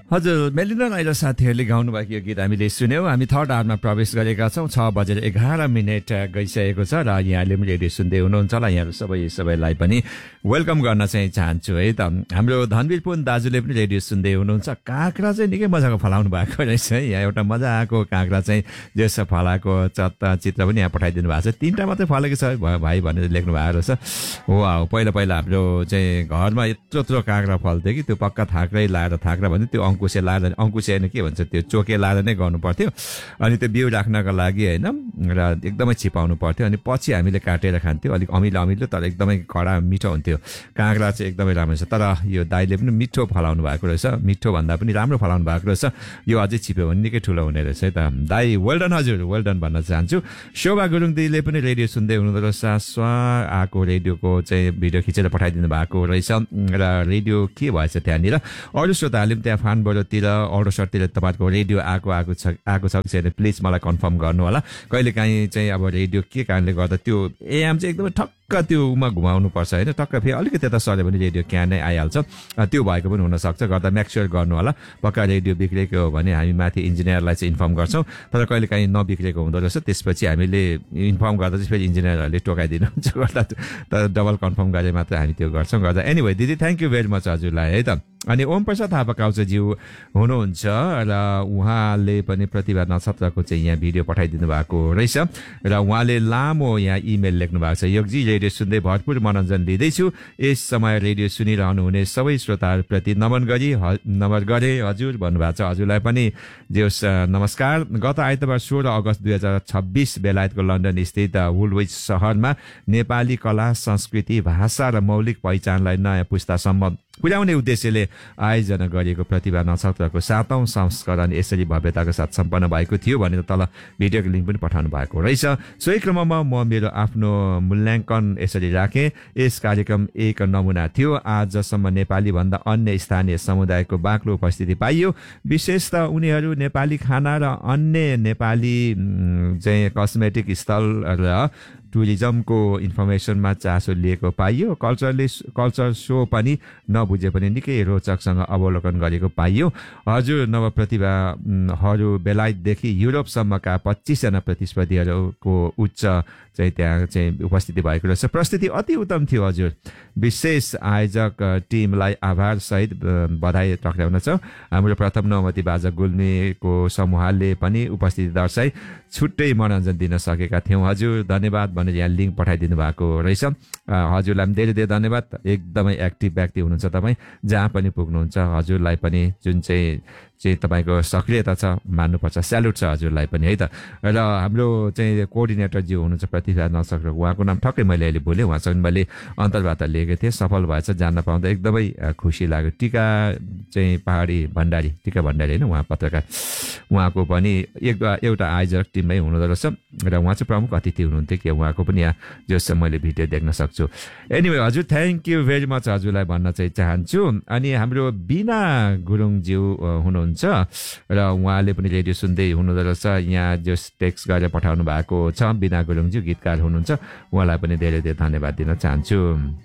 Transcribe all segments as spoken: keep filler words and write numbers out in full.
हजुर मेलिना राई र साथीहरूले गाउनुभएको यो गीत हामीले सुन्यौँ। हामी थर्ड आवरमा प्रवेश गरेका छौँ। छ बजेर एघार मिनट गइसकेको छ र यहाँले पनि रेडियो सुन्दै हुनुहुन्छ होला। यहाँहरू सबै सबैलाई पनि वेलकम गर्न चाहिँ चाहन्छु है त। हाम्रो धनवीर पुन दाजुले पनि रेडियो सुन्दै हुनुहुन्छ। काँक्रा चाहिँ निकै मजाको फलाउनु भएको रहेछ है। यहाँ एउटा मजाको काँक्रा चाहिँ जस फलाएको चत्ता चित्र पनि यहाँ पठाइदिनु भएको छ। तिनवटा मात्रै फलेको छ भाइ भनेर लेख्नु भएको रहेछ। हो पहिला पहिला हाम्रो चाहिँ घरमा यत्रो यत्रो काँक्रा फल्थ्यो कि त्यो पक्का थाक्रै लाएर थाक्रा भन्थ्यो, त्यो अङ्कुसे लाएर अङ्कुसे होइन के भन्छ त्यो चोके लाएर नै गर्नु पर्थ्यो। अनि त्यो बिउ राख्नको लागि होइन र एकदमै छिपाउनु पर्थ्यो। अनि पछि हामीले काटेर खान्थ्यौँ। अलिक अमिलो अमिलो तर एकदमै कडा मिठो हुन्थ्यो। काँक्रा चाहिँ एकदमै राम्रो छ। तर यो दाइले पनि मिठो फलाउनु भएको रहेछ। मिठो भन्दा पनि राम्रो फलाउनु भएको रहेछ। यो अझै छिप्यो भने निकै ठुलो हुने रहेछ है त। दाइ वेलडन हजुर वेलडन भन्न चाहन्छु। शोभा गुरुङ दिदीले पनि रेडियो सुन्दै हुनुहुँदो रहेछ। स्वा आएको रेडियोको चाहिँ भिडियो खिचेर पठाइदिनु भएको रहेछ र रेडियो के भएछ त्यहाँनिर। अरू श्रोताहरूले पनि त्यहाँ फानबोरोतिर अरूसरतिर तपाईँको रेडियो आएको आएको छ आएको छ कि प्लिज मलाई कन्फर्म गर्नु होला। कहिलेकाहीँ चाहिँ अब रेडियो के कारणले गर्दा त्यो एएम चाहिँ एकदमै ठक्क त्यो उमा घुमाउनु पर्छ होइन। टक्क फेरि अलिकति यता सर्यो भने रेडियो क्याँ नै आइहाल्छ। त्यो भएको पनि हुनसक्छ। गर्दा मेकस्योर गर्नु होला। पक्का रेडियो बिग्रेको हो भने हामी माथि इन्जिनियरलाई चाहिँ इन्फर्म गर्छौँ। तर कहिलेकाहीँ नबिग्रेको हुँदो रहेछ। त्यसपछि हामीले इन्फर्म गर्दा चाहिँ फेरि इन्जिनियरहरूले टोकाइदिनुहुन्छ। गर्दा तर डबल कन्फर्म गरे मात्र हामी त्यो गर्छौँ। गर्दा एनिवे दिदी थ्याङ्क यू भेरी मच हजुरलाई है त। अनि ओम प्रसाद थापा काउचाज्यू हुनुहुन्छ र उहाँले पनि प्रतिभा नक्षत्रको चाहिँ यहाँ भिडियो पठाइदिनु भएको रहेछ र उहाँले लामो यहाँ इमेल लेख्नु भएको छ। योगजी रेडियो सुन्दै भरपुर मनोरञ्जन लिँदैछु। यस समय रेडियो सुनिरहनु हुने सबै श्रोताहरूप्रति नमन गरी नमन गरे हजुर भन्नुभएको छ। हजुरलाई पनि जे होस् नमस्कार। गत आइतबार सोह्र अगस्त दुई हजार छब्बिस बेलायतको लन्डन स्थित वुलविच सहरमा नेपाली कला संस्कृति भाषा र मौलिक पहिचानलाई नयाँ पुस्तासम्म पुर्याउने उद्देश्यले आयोजना गरिएको प्रतिभा नक्षत्रको सातौं संस्करण यसरी भव्यताको साथ सम्पन्न भएको थियो भनेर तल भिडियोको लिङ्क पनि पठाउनु भएको रहेछ। सोही क्रममा म मेरो आफ्नो मूल्याङ्कन यसरी राखेँ। यस कार्यक्रम एक नमुना थियो। आजसम्म नेपाली भन्दा अन्य स्थानीय समुदायको बाक्लो उपस्थिति पाइयो। विशेष त उनीहरू नेपाली खाना र अन्य नेपाली चाहिँ कस्मेटिक स्थल र टुरिज्मको इन्फर्मेसनमा चासो लिएको पाइयो। कल्चरले कल्चर सो पनि नबुझे पनि निकै रोचकसँग अवलोकन गरेको पाइयो। हजुर नवप्रतिभाहरू बेलायतदेखि युरोपसम्मका पच्चिसजना प्रतिस्पर्धीहरूको उच्च चाहिँ त्यहाँ चाहिँ उपस्थिति भएको रहेछ। प्रस्तुति अति उत्तम थियो हजुर। विशेष आयोजक टिमलाई आभार सहित बधाई टक्राउन छ। हाम्रो प्रथम नौमती बाजा गुल्मीको समूहले पनि उपस्थिति दर्शाई छुट्टै मनोरञ्जन दिन सकेका थियौँ हजुर धन्यवाद भनेर यहाँ लिङ्क पठाइदिनु भएको रहेछ। हजुरलाई पनि धेरै धेरै धन्यवाद। एकदमै एक्टिभ व्यक्ति हुनुहुन्छ तपाईँ। जहाँ पनि पुग्नुहुन्छ हजुरलाई पनि जुन चाहिँ चाहिँ तपाईँको सक्रियता छ मान्नुपर्छ। स्यालुट छ हजुरलाई पनि है त। र हाम्रो चाहिँ कोअर्डिनेटर जो हुनुहुन्छ प्रतिभा नक्षत्र उहाँको नाम ठक्कै मैले अहिले भुलेँ। उहाँसँग मैले अन्तर्वार्ता लिएको थिएँ। सफल भएछ जान्न पाउँदा एकदमै खुसी लाग्यो। टिका चाहिँ पहाडी भण्डारी टिका भण्डारी होइन उहाँ पत्रकार उहाँको पनि एक एउटा आयोजक टिममै हुनुहुँदो रहेछ र उहाँ चाहिँ प्रमुख अतिथि हुनुहुन्थ्यो कि उहाँको पनि यहाँ जस मैले भिडियो देख्न सक्छु। एनिवे हजुर थ्याङ्क यू भेरी मच हजुरलाई भन्न चाहिँ चाहन्छु। अनि हाम्रो बिना गुरुङज्यू हुनुहुन्छ र उहाँले पनि रेडियो सुन्दै हुनुहुँदो रहेछ। यहाँ जस टेक्स्ट गरेर पठाउनु भएको छ बिना गुरुङज्यू गीतकार हुनुहुन्छ। उहाँलाई पनि धेरै धेरै धन्यवाद दिन चाहन्छु।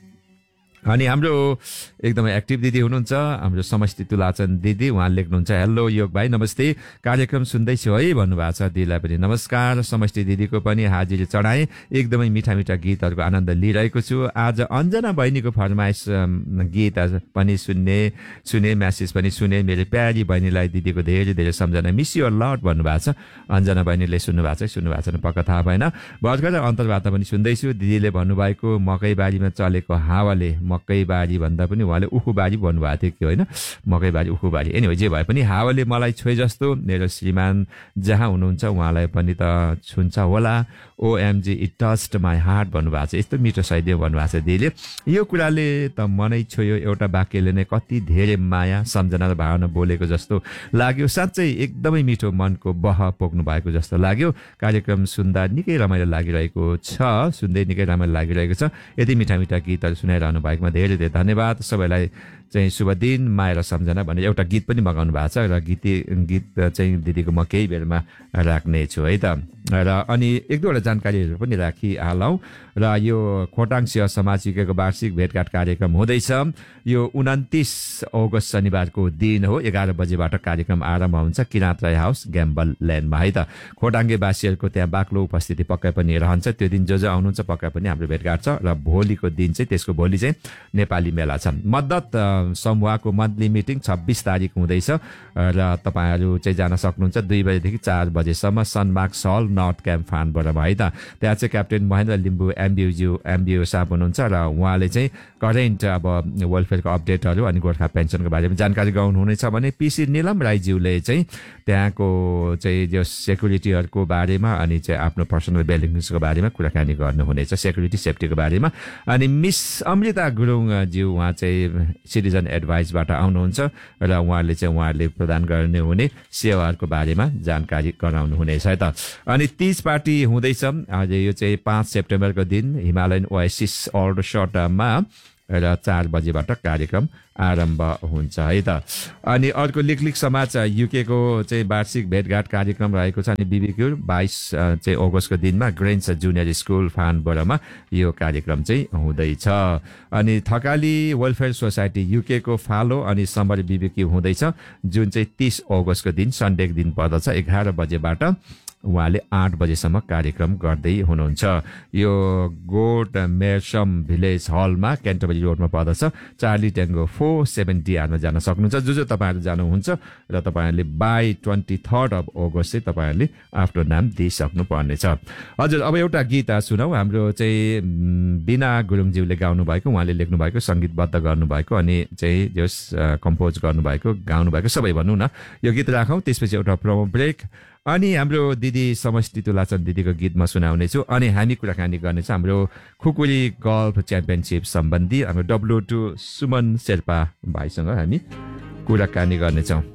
अनि हाम्रो एकदमै एक्टिभ दिदी हुनुहुन्छ हाम्रो समष्टि तुलाचन दिदी। उहाँ लेख्नुहुन्छ हेलो योग भाइ नमस्ते कार्यक्रम सुन्दैछु है भन्नुभएको छ। दिदीलाई पनि नमस्कार। समष्टि दिदीको पनि हाजिरी चढाएँ। एकदमै मिठा मिठा गीतहरूको आनन्द लिइरहेको छु। आज अञ्जना बहिनीको फरमाइस गीत पनि सुन्ने सुने म्यासेज पनि सुने। मेरो प्यारी बहिनीलाई दिदीको धेरै धेरै सम्झना मिस यु लट भन्नुभएको छ। अञ्जना बहिनीले सुन्नुभएको छ सुन्नुभएको छैन पक्का थाहा भएन। भर्खर अन्तर्वार्ता पनि सुन्दैछु। दिदीले भन्नुभएको मकैबारीमा चलेको हावाले मकैबारी भन्दा पनि उहाँले उखुबारी भन्नुभएको थियो कि होइन मकैबारी उखुबारी। एनिवे जे भए पनि हावाले मलाई छोए जस्तो मेरो श्रीमान जहाँ हुनुहुन्छ उहाँलाई पनि त छुन्छ होला। OMG it touched my heart भन्नुभएको छ। यस्तो मिठो शैली भन्नुभएको छ दिदीले। यो कुराले त मनै छोयो। एउटा वाक्यले नै कति धेरै माया सम्झना र भावना बोलेको जस्तो लाग्यो। साँच्चै एकदमै मिठो मनको बह पोख्नु भएको जस्तो लाग्यो। कार्यक्रम सुन्दा निकै रमाइलो लागिरहेको छ। सुन्दै निकै रमाइलो लागिरहेको छ। यति मिठा मिठा गीतहरू सुनाइरहनु भएको धेरै धेरै धन्यवाद। सबैलाई चाहिँ शुभ दिन माया र सम्झना भनेर एउटा गीत पनि मगाउनु भएको छ र गीत गीत चाहिँ दिदीको म केही बेरमा राख्ने छु है त। र अनि एक दुईवटा जानकारीहरू पनि राखिहालौँ र यो खोटाङ सेवा समाज युकेको वार्षिक भेटघाट कार्यक्रम हुँदैछ। यो उन्तिस अगस्त शनिबारको दिन हो, एघार बजेबाट कार्यक्रम आरम्भ हुन्छ किराँत राई हाउस ग्याम्बल ल्यान्डमा है त। खोटाङ्गेवासीहरूको त्यहाँ बाक्लो उपस्थिति पक्कै पनि रहन्छ। त्यो दिन जो जो आउनुहुन्छ पक्कै पनि हाम्रो भेटघाट छ। र भोलिको दिन चाहिँ त्यसको भोलि चाहिँ नेपाली मेला छ। मद्दत समूहको मन्थली मिटिङ छब्बिस तारिक हुँदैछ र तपाईँहरू चाहिँ जान सक्नुहुन्छ दुई बजेदेखि चार बजेसम्म सनमार्क्स हल नर्थ क्याम्प फार्मबाट है त। त्यहाँ चाहिँ क्याप्टेन महेन्द्र लिम्बू एमबियुज्यू एमबियू साहब हुनुहुन्छ र उहाँले चाहिँ करेन्ट अब वेलफेयरको अपडेटहरू अनि गोर्खा पेन्सनको बारेमा जानकारी गराउनुहुनेछ भने पिसी निलम राईज्यूले चाहिँ त्यहाँको चाहिँ जो सेक्युरिटीहरूको बारेमा अनि चाहिँ आफ्नो पर्सनल बेलिङ्सको बारेमा कुराकानी गर्नुहुनेछ, सेक्युरिटी सेफ्टीको बारेमा। अनि मिस अमृता गुरुङज्यू उहाँ चाहिँ सिटिजन एडभाइसबाट आउनुहुन्छ र उहाँले चाहिँ उहाँले प्रदान गर्ने हुने सेवाहरूको बारेमा जानकारी गराउनु हुनेछ है त। अनि तीज पार्टी हुँदैछ आज, यो चाहिँ पाँच सेप्टेम्बरको दिन हिमालयन ओएसिस अल्डरसटमा र चार बजेबाट कार्यक्रम आरम्भ हुन्छ है त। अनि अर्को लिकलिक समाज युकेको चाहिँ वार्षिक भेटघाट कार्यक्रम रहेको छ। अनि बिबिक्यू बाइस चाहिँ अगस्तको दिनमा ग्रेन्स जुनियर स्कुल फानबोरामा यो कार्यक्रम चाहिँ हुँदैछ। अनि थकाली वेलफेयर सोसाइटी युकेको फालो अनि समर बिबिक्यू हुँदैछ जुन चाहिँ तीस अगस्तको दिन सन्डेको दिन पर्दछ। एघार बजेबाट उहाँले आठ बजेसम्म कार्यक्रम गर्दै हुनुहुन्छ। यो गोट मेरसम भिलेज हलमा क्यान्टरबरी रोडमा पर्दछ। चार्ली टेङ्गो फोर सेभेन्टी आरमा जान सक्नुहुन्छ। जो जो तपाईँहरू जानुहुन्छ र तपाईँहरूले बाई ट्वेन्टी थर्ड अफ अगस्त चाहिँ तपाईँहरूले आफ्नो नाम दिइसक्नु पर्नेछ। हजुर, अब एउटा गीत सुनौ। हाम्रो चाहिँ बिना गुरुङज्यूले गाउनु भएको, उहाँले लेख्नु भएको, सङ्गीतबद्ध गर्नुभएको अनि चाहिँ जस कम्पोज गर्नुभएको, गाउनु भएको सबै भनौँ न, यो गीत राखौँ। त्यसपछि एउटा प्रोमो ब्रेक अनि हाम्रो दिदी समष्टि तुलाचन दिदीको गीत म सुनाउनेछु। अनि हामी कुराकानी गर्नेछौँ हाम्रो खुकुरी गल्फ च्याम्पियनसिप सम्बन्धी हाम्रो डब्लु टू सुमन शेर्पा भाइसँग हामी कुराकानी गर्नेछौँ।